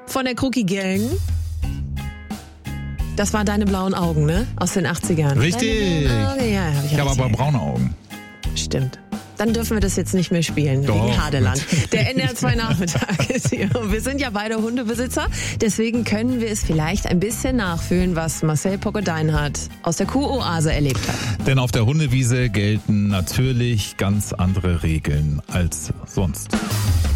von der Crookie Gang. Das war Deine blauen Augen, ne? Aus den 80ern. Richtig. Ja, hab Ich habe aber braune Augen. Stimmt. Dann dürfen wir das jetzt nicht mehr spielen, Doch, wegen Hadeland. Der NDR 2 Nachmittag ist hier. Und wir sind ja beide Hundebesitzer, deswegen können wir es vielleicht ein bisschen nachfühlen, was Marcel Pogodain aus der Kuhoase erlebt hat. Denn auf der Hundewiese gelten natürlich ganz andere Regeln als sonst.